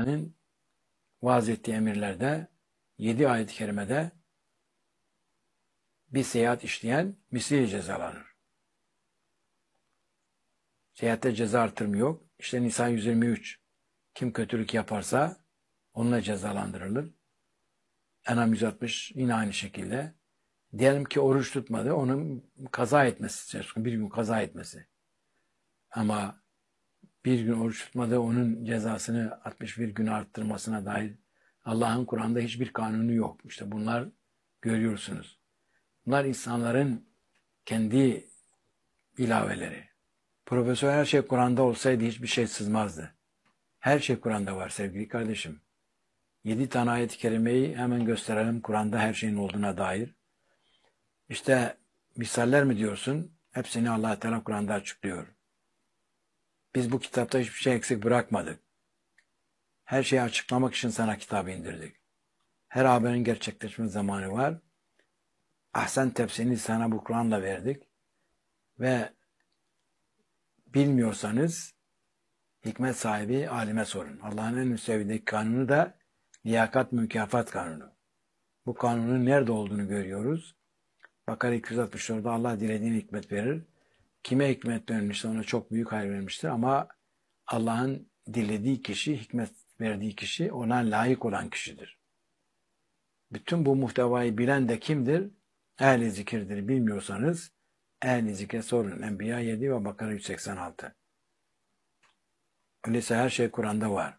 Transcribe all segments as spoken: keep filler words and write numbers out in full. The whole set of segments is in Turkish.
Teala'nın vaaz ettiği emirlerde yedi ayet-i kerimede bir seyahat işleyen misliyle cezalanır. Seyahatte ceza artırımı yok. İşte Nisa yüz yirmi üç. Kim kötülük yaparsa onunla cezalandırılır. En'am yüz altmış yine aynı şekilde. Diyelim ki oruç tutmadı, onun kaza etmesi, bir gün kaza etmesi. Ama bir gün oruç tutmadı, onun cezasını altmış bir güne arttırmasına dair Allah'ın Kur'an'da hiçbir kanunu yok. İşte bunlar görüyorsunuz. Bunlar insanların kendi ilaveleri. Profesör her şey Kur'an'da olsaydı hiçbir şey sızmazdı. Her şey Kur'an'da var sevgili kardeşim. Yedi tane ayet-i kerimeyi hemen gösterelim Kur'an'da her şeyin olduğuna dair. İşte misaller mi diyorsun? Hepsini Allah Teala Kur'an'da açıklıyor. Biz bu kitapta hiçbir şey eksik bırakmadık. Her şeyi açıklamak için sana kitabı indirdik. Her haberin gerçekleşme zamanı var. Ahsen tefsirini sana bu Kur'an'la verdik. Ve bilmiyorsanız hikmet sahibi alime sorun. Allah'ın en üst seviyedeki kanunu da liyakat mükafat kanunu. Bu kanunun nerede olduğunu görüyoruz. Bakara iki yüz altmış dörtte Allah dilediğine hikmet verir. Kime hikmet vermişse ona çok büyük hayır vermiştir. Ama Allah'ın dilediği kişi, hikmet verdiği kişi ona layık olan kişidir. Bütün bu muhtevayı bilen de kimdir? Ehl-i zikirdir. Bilmiyorsanız ehl-i zikre sorun. Enbiya yedi ve Bakara yüz seksen altı. Öyleyse her şey Kur'an'da var.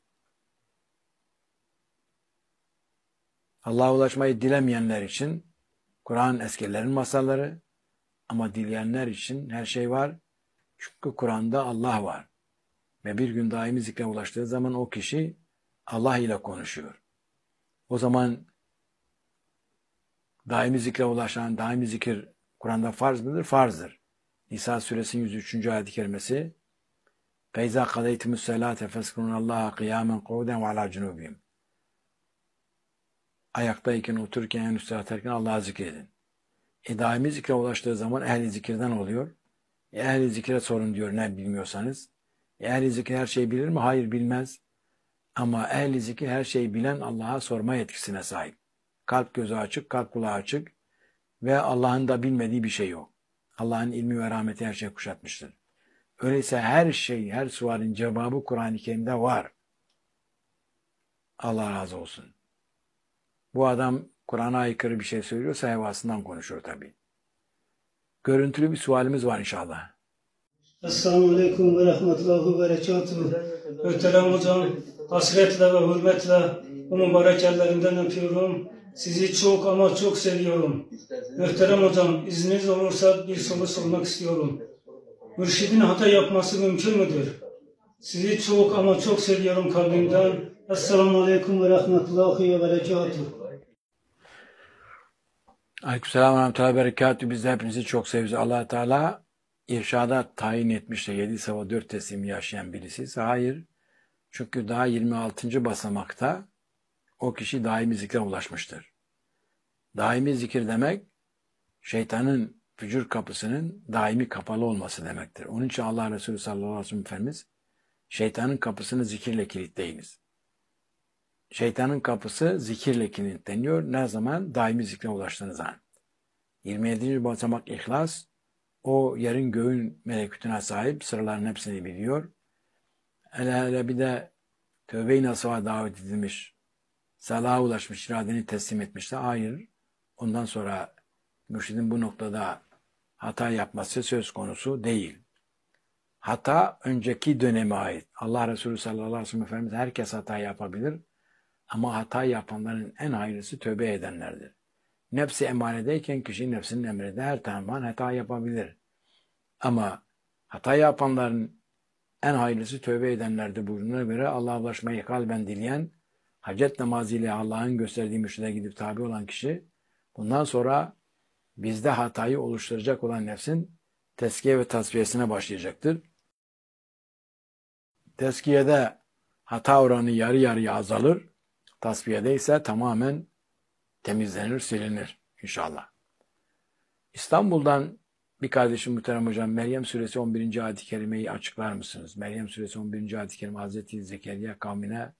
Allah'a ulaşmayı dilemeyenler için Kur'an eskilerin masalları, ama dileyenler için her şey var. Çünkü Kur'an'da Allah var. Ve bir gün daimi zikre ulaştığı zaman o kişi Allah ile konuşuyor. O zaman daimi zikre ulaşan, daimi zikir Kur'an'da farz mıdır? Farzdır. Nisa suresinin yüz üçüncü ayet-i kerimesi فَاِذَا قَضَيْتُمُ السَّلَاةَ فَاسْكُرُونَ اللّٰهَ قِيَامًا قُعُودًا وَعَلَى جُنُوبِهِمْ. Ayaktayken, otururken, en üstü atarken Allah'ı zikredin. E daimi zikre ulaştığı zaman ehli zikirden oluyor. E, ehli zikre sorun diyor ne bilmiyorsanız. E, ehli zikir her şeyi bilir mi? Hayır, bilmez. Ama ehli zikir her şeyi bilen Allah'a sorma yetkisine sahip. Kalp gözü açık, kalp kulağı açık ve Allah'ın da bilmediği bir şey yok. Allah'ın ilmi ve rahmeti her şeyi kuşatmıştır. Öyleyse her şey, her sualin cevabı Kur'an-ı Kerim'de var. Allah razı olsun. Bu adam Kur'an'a aykırı bir şey söylüyorsa hevasından konuşuyor tabii. Görüntülü bir sualimiz var inşallah. Esselamu Aleyküm ve Rahmetullahi ve Berekatuhu. Muhterem hocam, hasretle ve hürmetle o mübarek ellerinden öpüyorum. Sizi çok ama çok seviyorum. Muhterem hocam, izniniz olursa bir soru sormak istiyorum. Mürşidin hata yapması mümkün müdür? Sizi çok ama çok seviyorum kalbimden. Esselamu Aleyküm ve Rahmetullahi ve Berekatuhu. Aleykümselam ve Rahmetullahi ve Berekatuhu. Biz de hepinizi çok seviyoruz. Allah Teala irşada tayin etmiş de yedi seva dört teslim yaşayan birisi. Hayır. Çünkü daha yirmi altıncı basamakta o kişi daimi zikre ulaşmıştır. Daimi zikir demek şeytanın fücur kapısının daimi kapalı olması demektir. Onun için Allah Resulü sallallahu aleyhi ve sellem Efendimiz şeytanın kapısını zikirle kilitleyiniz. Şeytanın kapısı zikirle kilitleniyor. Ne zaman? Daimi zikre ulaştığınız zaman. yirmi yedinci basamak ihlas. O yerin göğün melekutuna sahip, sırların hepsini biliyor. Hele hele bir de tövbe-i nasuha davet edilmiş, salaha ulaşmış, iradeni teslim etmişse hayır. Ondan sonra mürşidin bu noktada hata yapması söz konusu değil. Hata önceki döneme ait. Allah Resulü sallallahu aleyhi ve sellem Efendimiz herkes hata yapabilir. Ama hata yapanların en hayırlısı tövbe edenlerdir. Nefsi emaredeyken kişi nefsinin emrinde her zaman hata yapabilir. Ama hata yapanların en hayırlısı tövbe edenlerdir buyurduğuna göre Allah'a ulaşmayı kalben dileyen, hacet namazıyla Allah'ın gösterdiği mürşide gidip tabi olan kişi, bundan sonra bizde hatayı oluşturacak olan nefsin teskiye ve tasfiyesine başlayacaktır. Teskiyede hata oranı yarı yarıya azalır, tasfiyede ise tamamen temizlenir, silinir inşallah. İstanbul'dan bir kardeşim muhterem hocam, Meryem suresi on birinci ayet-i kerimeyi açıklar mısınız? Meryem suresi on birinci ayet-i kerime Hazreti Zekeriya kavmine